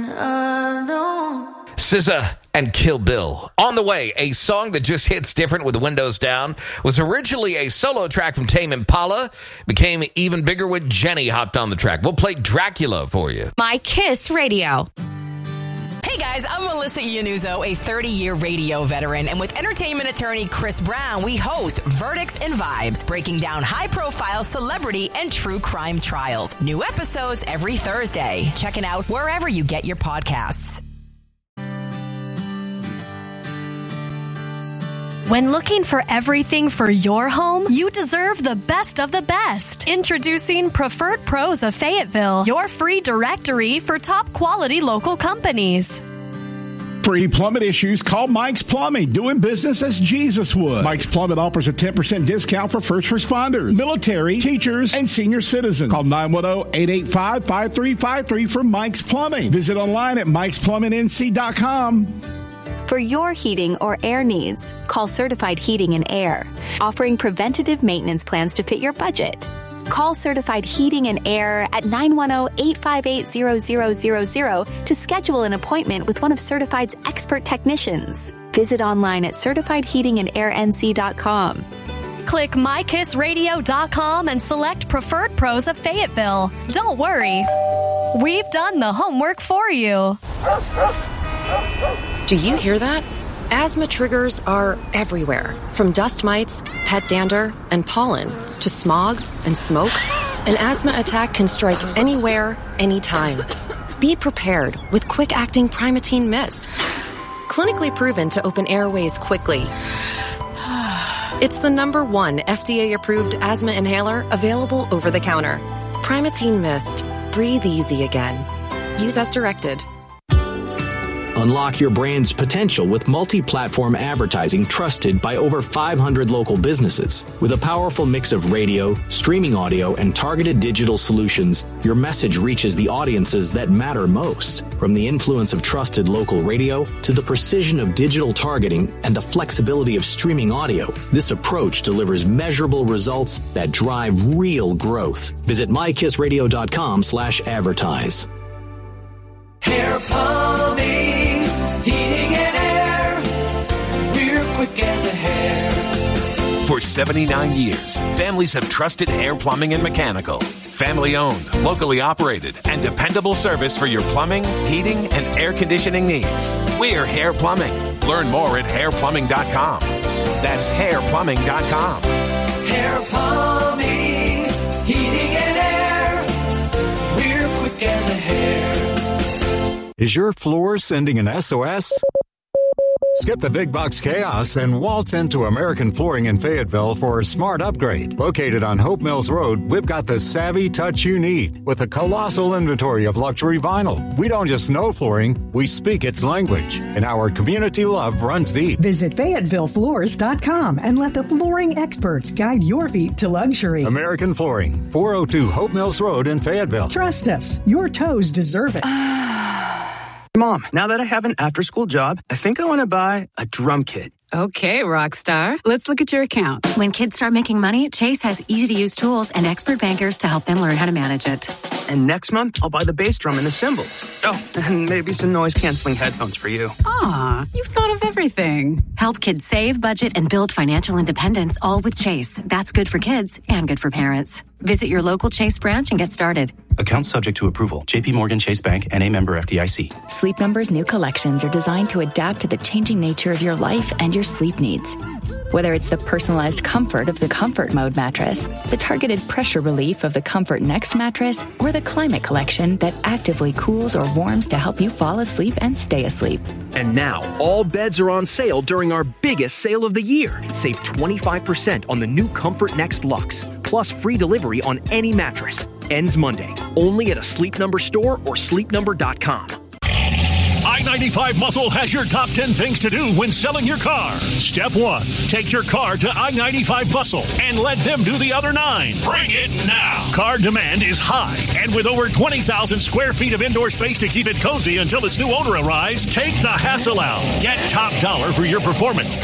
SZA and Kill Bill. On the Way, a song that just hits different with the windows down, was originally a solo track from Tame Impala, became even bigger when Jenny hopped on the track. We'll play Dracula for you. My Kiss Radio. Hey guys, I'm Melissa Iannuzzo, a 30-year radio veteran, and with entertainment attorney Chris Brown, we host Verdicts and Vibes, breaking down high-profile celebrity and true crime trials. New episodes every Thursday. Check it out wherever you get your podcasts. When looking for everything for your home, you deserve the best of the best. Introducing Preferred Pros of Fayetteville, your free directory for top quality local companies. For any plumbing issues, call Mike's Plumbing, doing business as Jesus would. Mike's Plumbing offers a 10% discount for first responders, military, teachers, and senior citizens. Call 910-885-5353 for Mike's Plumbing. Visit online at mikesplumbingnc.com. For your heating or air needs, call Certified Heating and Air, offering preventative maintenance plans to fit your budget. Call Certified Heating and Air at 910-858-0000 to schedule an appointment with one of Certified's expert technicians. Visit online at certifiedheatingandairnc.com. Click mykissradio.com and select Preferred Pros of Fayetteville. Don't worry, we've done the homework for you. Do you hear that? Asthma triggers are everywhere, from dust mites, pet dander, and pollen, to smog and smoke. An asthma attack can strike anywhere, anytime. Be prepared with quick-acting Primatene Mist. Clinically proven to open airways quickly. It's the #1 FDA-approved asthma inhaler available over the counter. Primatene Mist. Breathe easy again. Use as directed. Unlock your brand's potential with multi-platform advertising trusted by over 500 local businesses. With a powerful mix of radio, streaming audio, and targeted digital solutions, your message reaches the audiences that matter most. From the influence of trusted local radio to the precision of digital targeting and the flexibility of streaming audio, this approach delivers measurable results that drive real growth. Visit mykissradio.com/advertise. Hair plumbing, heating and air, we're quick as a hair. For 79 years, families have trusted Hair Plumbing and Mechanical. Family owned, locally operated, and dependable service for your plumbing, heating, and air conditioning needs. We're Hair Plumbing. Learn more at hairplumbing.com. That's hairplumbing.com. Hair plumbing, heating and air, we're quick as a hair. Is your floor sending an SOS? Skip the big box chaos and waltz into American Flooring in Fayetteville for a smart upgrade. Located on Hope Mills Road, we've got the savvy touch you need with a colossal inventory of luxury vinyl. We don't just know flooring, we speak its language, and our community love runs deep. Visit FayettevilleFloors.com and let the flooring experts guide your feet to luxury. American Flooring, 402 Hope Mills Road in Fayetteville. Trust us, your toes deserve it. Mom, now that I have an after-school job, I think I want to buy a drum kit. Okay, rock star. Let's look at your account. When kids start making money, Chase has easy-to-use tools and expert bankers to help them learn how to manage it. And next month, I'll buy the bass drum and the cymbals. Oh, and maybe some noise-canceling headphones for you. Aw, you've thought of everything. Help kids save, budget, and build financial independence, all with Chase. That's good for kids and good for parents. Visit your local Chase branch and get started. Account subject to approval. JP Morgan Chase Bank, N.A. member FDIC. Sleep Number's new collections are designed to adapt to the changing nature of your life and your sleep needs. Whether it's the personalized comfort of the Comfort Mode mattress, the targeted pressure relief of the Comfort Next mattress, or the Climate Collection that actively cools or warms to help you fall asleep and stay asleep. And now, all beds are on sale during our biggest sale of the year. Save 25% on the new Comfort Next Luxe, plus free delivery on any mattress. Ends Monday, only at a Sleep Number store or sleepnumber.com. I-95 Muscle has your top 10 things to do when selling your car. Step 1, take your car to I-95 Muscle and let them do the other 9. Bring it now. Car demand is high, and with over 20,000 square feet of indoor space to keep it cozy until its new owner arrives, take the hassle out. Get top dollar for your performance.